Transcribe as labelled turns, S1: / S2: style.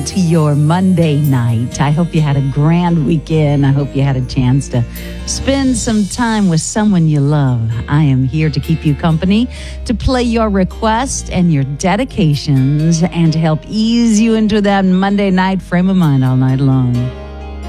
S1: into your Monday night. I hope you had a grand weekend. I hope you had a chance to spend some time with someone you love. I am here to keep you company, to play your requests and your dedications, and to help ease you into that Monday night frame of mind all night long.